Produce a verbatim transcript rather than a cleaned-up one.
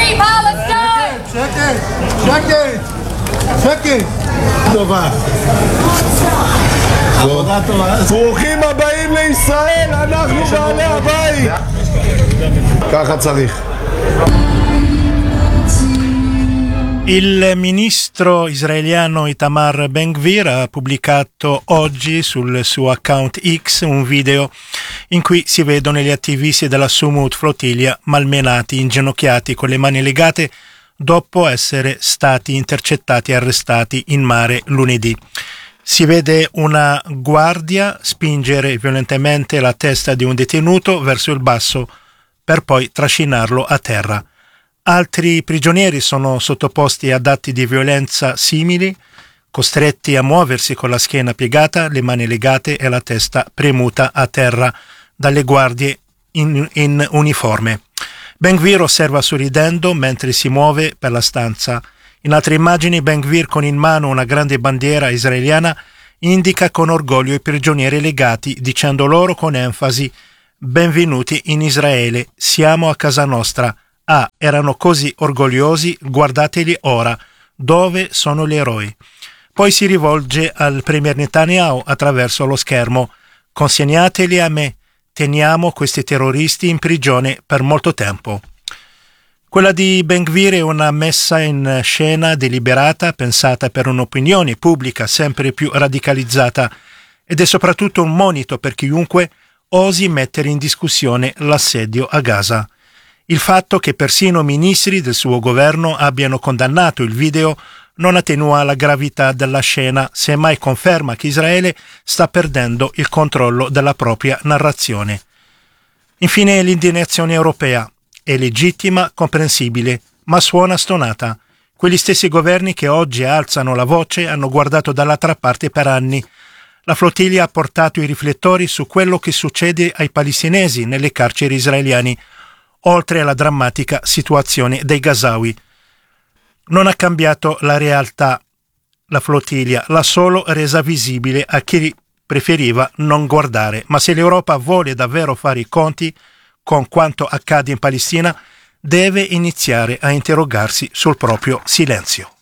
Free Palestine! שקט, שקט, שקט. טובה. עבודה טובה. ברוכים הבאים לישראל, אנחנו בעלי הבית. ככה צריך. Il ministro israeliano Itamar Ben-Gvir ha pubblicato oggi sul suo account X un video in cui si vedono gli attivisti della Sumut Flottiglia malmenati, inginocchiati con le mani legate dopo essere stati intercettati e arrestati in mare lunedì. Si vede una guardia spingere violentemente la testa di un detenuto verso il basso per poi trascinarlo a terra. Altri prigionieri sono sottoposti ad atti di violenza simili, costretti a muoversi con la schiena piegata, le mani legate e la testa premuta a terra dalle guardie in, in uniforme. Ben-Gvir osserva sorridendo mentre si muove per la stanza. In altre immagini Ben-Gvir con in mano una grande bandiera israeliana indica con orgoglio i prigionieri legati, dicendo loro con enfasi: benvenuti in Israele, siamo a casa nostra. Ah, erano così orgogliosi, guardateli ora, dove sono gli eroi? Poi si rivolge al premier Netanyahu attraverso lo schermo: consegnateli a me, teniamo questi terroristi in prigione per molto tempo. Quella di Ben-Gvir è una messa in scena deliberata, pensata per un'opinione pubblica sempre più radicalizzata, ed è soprattutto un monito per chiunque osi mettere in discussione l'assedio a Gaza. Il fatto che persino ministri del suo governo abbiano condannato il video non attenua la gravità della scena, semmai conferma che Israele sta perdendo il controllo della propria narrazione. Infine l'indignazione europea è legittima, comprensibile, ma suona stonata. Quegli stessi governi che oggi alzano la voce hanno guardato dall'altra parte per anni. La flottiglia ha portato i riflettori su quello che succede ai palestinesi nelle carceri israeliane, oltre alla drammatica situazione dei Gazawi. Non ha cambiato la realtà, la flottiglia, l'ha solo resa visibile a chi preferiva non guardare. Ma se l'Europa vuole davvero fare i conti con quanto accade in Palestina, deve iniziare a interrogarsi sul proprio silenzio.